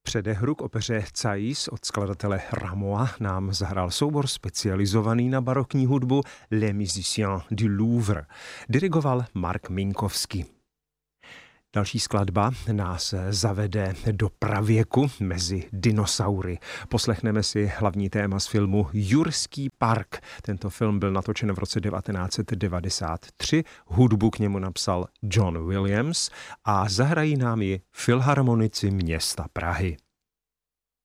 Předehru k opeře Thais od skladatele Rameau nám zahrál soubor specializovaný na barokní hudbu Les Musiciens du Louvre. Dirigoval Mark Minkovský. Další skladba nás zavede do pravěku mezi dinosaury. Poslechneme si hlavní téma z filmu Jurský park. Tento film byl natočen v roce 1993. Hudbu k němu napsal John Williams a zahrají nám ji filharmonici města Prahy.